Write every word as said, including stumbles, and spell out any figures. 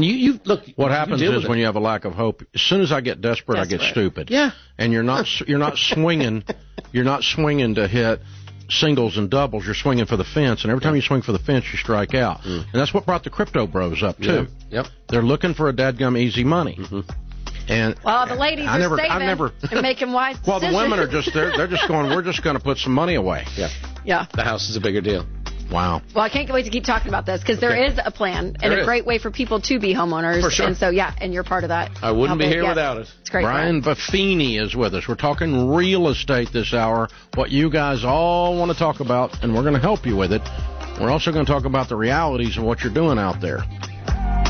And you, you look. What happens is when you have a lack of hope, as soon as I get desperate, desperate. I get stupid. Yeah. And you're not you're not swinging you're not swinging to hit singles and doubles. You're swinging for the fence, and every time you swing for the fence, you strike out. Mm. And that's what brought the crypto bros up too. Yeah. Yep. They're looking for a dadgum easy money. Mm-hmm. And well, the ladies I are never, saving I never, and making wise well, decisions. the women are just they're, they're just going. We're just going to put some money away. Yeah. Yeah. The house is a bigger deal. Wow. Well, I can't wait to keep talking about this because okay. there is a plan and there a is. great way for people to be homeowners. For sure. And so, yeah, and you're part of that. I wouldn't be here yes. without it. It's great. Brian Buffini is with us. We're talking real estate this hour, what you guys all want to talk about, and we're going to help you with it. We're also going to talk about the realities of what you're doing out there.